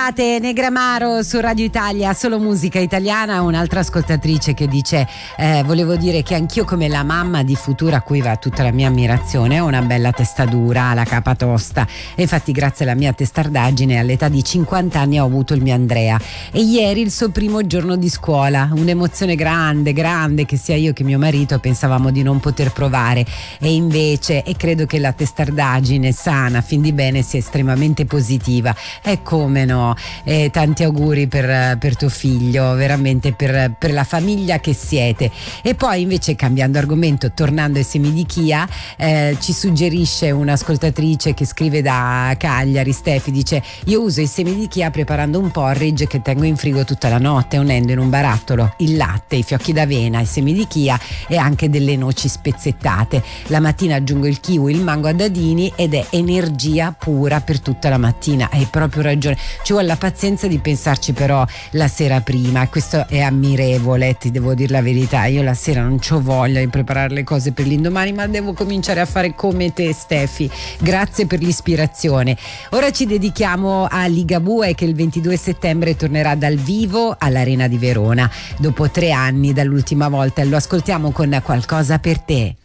Bentrovate, Negramaro su Radio Italia, solo musica italiana. Un'altra ascoltatrice che dice volevo dire che anch'io, come la mamma di Futura, a cui va tutta la mia ammirazione, ho una bella testa dura, la capa tosta, e infatti grazie alla mia testardaggine all'età di 50 anni ho avuto il mio Andrea, e ieri il suo primo giorno di scuola, un'emozione grande che sia io che mio marito pensavamo di non poter provare, e invece, e credo che la testardaggine sana fin di bene sia estremamente positiva. E come no, tanti auguri per tuo figlio, veramente per la famiglia che siete. E poi invece, cambiando argomento, tornando ai semi di chia, ci suggerisce un'ascoltatrice che scrive da Cagliari, Stefi, dice: io uso i semi di chia preparando un porridge che tengo in frigo tutta la notte, unendo in un barattolo il latte, i fiocchi d'avena, i semi di chia e anche delle noci spezzettate. La mattina aggiungo il kiwi, il mango a dadini ed è energia pura per tutta la mattina. Hai proprio ragione, ci vuole la pazienza di pensarci però la sera prima, questo è ammirevole, ti devo dire la verità. Io la sera non c'ho voglia di preparare le cose per l'indomani, ma devo cominciare a fare come te, Stefi. Grazie per l'ispirazione. Ora ci dedichiamo a Ligabue, che il 22 settembre tornerà dal vivo all'Arena di Verona dopo 3 anni dall'ultima volta. Lo ascoltiamo con Qualcosa per te.